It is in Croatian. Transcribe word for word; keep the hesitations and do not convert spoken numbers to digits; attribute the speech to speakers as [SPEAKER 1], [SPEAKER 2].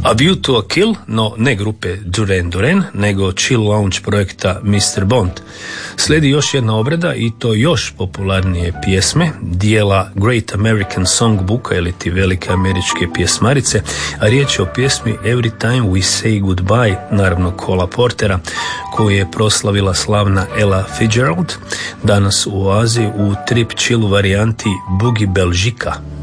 [SPEAKER 1] A View to a Kill, no ne grupe Duran Duran, nego chill lounge projekta mister Bond. Slijedi još jedna obrada i to još popularnije pjesme, dijela Great American Songbooka ili ti velike američke pjesmarice, a riječ je o pjesmi Every Time We Say Goodbye, naravno Cola Portera, koju je proslavila slavna Ella Fitzgerald, danas u oazi u trip chill varijanti Boogie Belgica.